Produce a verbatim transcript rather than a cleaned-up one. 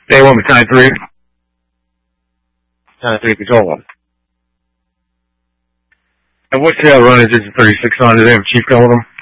Day one, battalion three. Battalion three, control one. And what tail run is this thirty-six on? Do they have a chief gun with them?